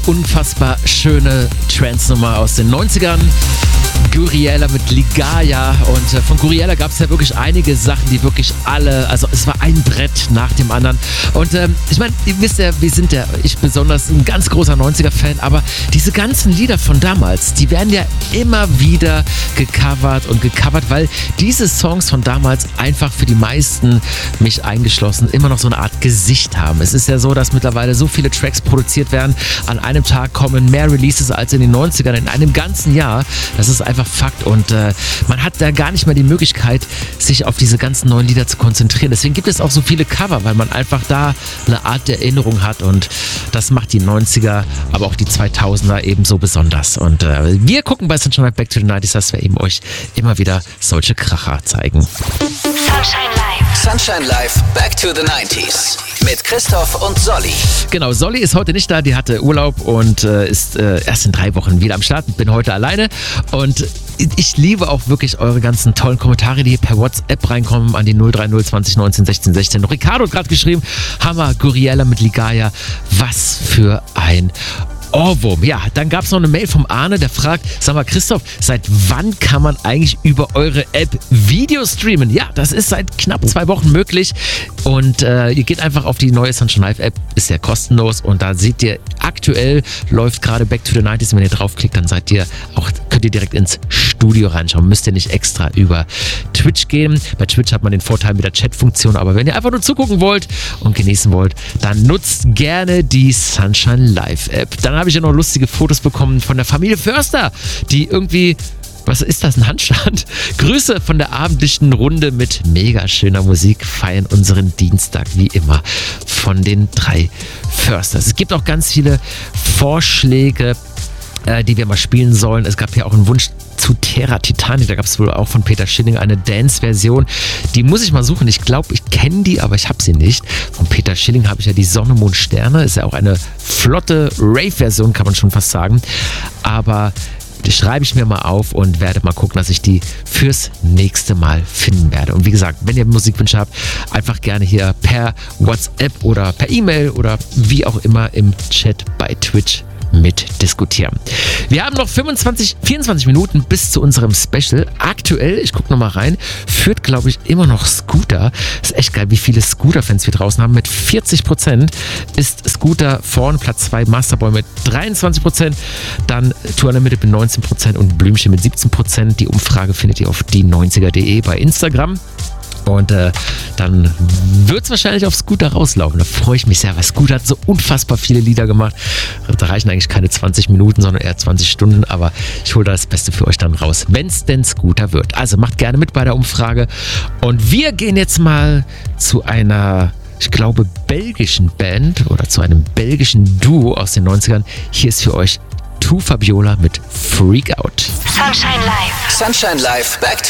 Unfassbar schöne Trance-Nummer aus den 90ern. Gouryella mit Ligaya, und von Gouryella gab es ja wirklich einige Sachen, die wirklich alle, also es war ein Brett nach dem anderen. Und ich meine, ihr wisst ja, ich besonders ein ganz großer 90er-Fan, aber diese ganzen Lieder von damals, die werden ja immer wieder gecovert, weil diese Songs von damals einfach für die meisten, mich eingeschlossen, immer noch so eine Art Gesicht haben. Es ist ja so, dass mittlerweile so viele Tracks produziert werden, an einem Tag kommen mehr Releases als in den 90ern, in einem ganzen Jahr. Das ist einfach Fakt, und man hat da gar nicht mehr die Möglichkeit, sich auf diese ganzen neuen Lieder zu konzentrieren. Deswegen gibt es auch so viele Cover, weil man einfach da eine Art der Erinnerung hat, und das macht die 90er, aber auch die 2000er eben so besonders. Und wir gucken bei Sunshine Back to the 90s, dass wir eben euch immer wieder solche Kracher zeigen. Sunshine Live. Sunshine Live Back to the 90s mit Christoph und Solly. Genau, Solly ist heute nicht da, die hatte Urlaub und ist erst in 3 Wochen wieder am Start. Bin heute alleine, und ich liebe auch wirklich eure ganzen tollen Kommentare, die hier per WhatsApp reinkommen an die 030 20 19 16 16. Ricardo hat gerade geschrieben, Hammer, Gouryella mit Ligaya, was für ein Ohrwurm. Ja, dann gab es noch eine Mail vom Arne, der fragt, sag mal Christoph, seit wann kann man eigentlich über eure App Video streamen? Ja, das ist seit knapp 2 Wochen möglich, und ihr geht einfach auf die neue Sunshine Live App, ist ja kostenlos, und da seht ihr, aktuell läuft gerade Back to the 90s, wenn ihr draufklickt, dann könnt ihr direkt ins Studio reinschauen, müsst ihr nicht extra über Twitch gehen. Bei Twitch hat man den Vorteil mit der Chat-Funktion, aber wenn ihr einfach nur zugucken wollt und genießen wollt, dann nutzt gerne die Sunshine Live App. Dann habe ich ja noch lustige Fotos bekommen von der Familie Förster, die irgendwie, was ist das, ein Handstand? Grüße von der abendlichen Runde mit mega schöner Musik, feiern unseren Dienstag wie immer von den 3 Försters. Es gibt auch ganz viele Vorschläge, die wir mal spielen sollen. Es gab ja auch einen Wunsch zu Terra Titanic, da gab es wohl auch von Peter Schilling eine Dance-Version. Die muss ich mal suchen. Ich glaube, ich kenne die, aber ich habe sie nicht. Von Peter Schilling habe ich ja die Sonne, Mond, Sterne. Ist ja auch eine flotte Rave-Version, kann man schon fast sagen. Aber die schreibe ich mir mal auf und werde mal gucken, dass ich die fürs nächste Mal finden werde. Und wie gesagt, wenn ihr Musikwünsche habt, einfach gerne hier per WhatsApp oder per E-Mail oder wie auch immer im Chat bei Twitch mitdiskutieren. Wir haben noch 24 Minuten bis zu unserem Special. Aktuell, ich gucke nochmal rein, führt, glaube ich, immer noch Scooter. Ist echt geil, wie viele Scooter-Fans wir draußen haben. Mit 40% ist Scooter vorn, Platz 2 Masterboy mit 23%, dann Tour Unlimited mit 19% und Blümchen mit 17%. Die Umfrage findet ihr auf die90er.de bei Instagram. Und dann wird es wahrscheinlich auf Scooter rauslaufen. Da freue ich mich sehr, weil Scooter hat so unfassbar viele Lieder gemacht. Da reichen eigentlich keine 20 Minuten, sondern eher 20 Stunden. Aber ich hole da das Beste für euch dann raus, wenn es denn Scooter wird. Also macht gerne mit bei der Umfrage. Und wir gehen jetzt mal zu einer, ich glaube, belgischen Band oder zu einem belgischen Duo aus den 90ern. Hier ist für euch Tu Fabiola mit Freak Out. Sunshine Live. Sunshine Live Back to